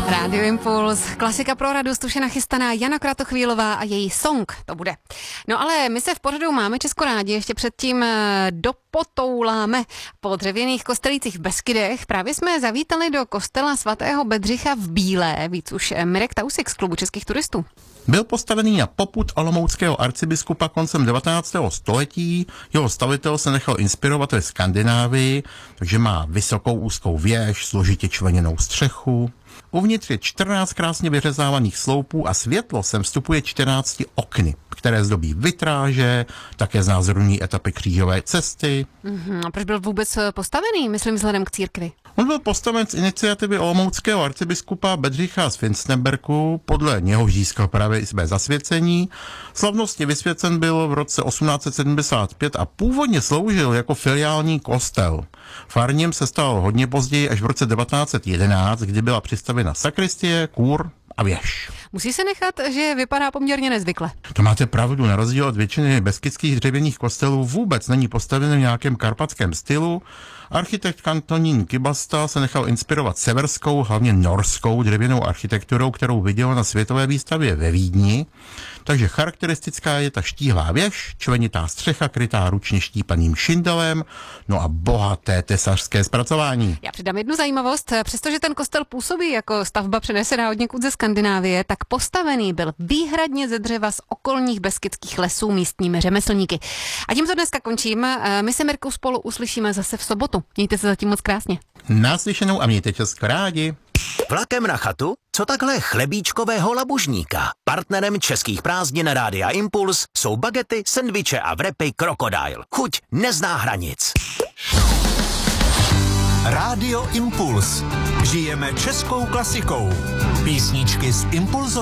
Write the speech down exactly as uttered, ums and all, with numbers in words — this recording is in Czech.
Rádio Impuls, klasika pro radost, už je nachystaná Jana Kratochvílová a její song, to bude. No ale my se v pořadu Máme Česko rádi ještě předtím dopotouláme po dřevěných kostelících v Beskydech. Právě jsme zavítali do kostela svatého Bedřicha v Bílé, víc už Mirek Tausik z Klubu českých turistů. Byl postavený na popud olomouckého arcibiskupa koncem devatenáctého století, jeho stavitel se nechal inspirovat ve Skandinávii, takže má vysokou úzkou věž, složitě členěnou střechu. Uvnitř je čtrnáct krásně vyřezávaných sloupů a světlo sem vstupuje čtrnácti okny, které zdobí vitráže, také znázorňují etapy křížové cesty. Mm-hmm. A proč byl vůbec postavený, myslím vzhledem k církvi? On byl postaven z iniciativy olomouckého arcibiskupa Bedřicha z Finstenberku, podle něhož získal právě i své zasvěcení. Slavnostně vysvěcen byl v roce osmnáct set sedmdesát pět a původně sloužil jako filiální kostel. Farním se stal hodně později až v roce devatenáct set jedenáct, kdy byla přistavěna sakristie, kůr a věž. Musí se nechat, že vypadá poměrně nezvykle. To máte pravdu, na rozdíl od většiny beskydských dřevěných kostelů vůbec není postaven v nějakém karpatském stylu. Architekt Antonín Kybasta se nechal inspirovat severskou, hlavně norskou dřevěnou architekturou, kterou viděl na světové výstavě ve Vídni. Takže charakteristická je ta štíhlá věž, členitá střecha krytá ručně štípaným šindelem, no a bohaté tesařské zpracování. Já přidám jednu zajímavost. Přestože ten kostel působí jako stavba přenesená od někud ze Skandinávie, tak postavený byl výhradně ze dřeva z okolních beskydských lesů místními řemeslníky. A tímto dneska končím. My se Mirkou spolu uslyšíme zase v sobotu. Mějte se zatím moc krásně. Naslyšenou a mějte Česko rádi. Vlakem na chatu? Co takhle chlebíčkového labužníka? Partnerem českých prázdnin Rádia Impuls jsou bagety, sendviče a wrapy Crocodile. Chuť nezná hranic. Rádio Impuls. Žijeme českou klasikou. Písničky z Impulzu.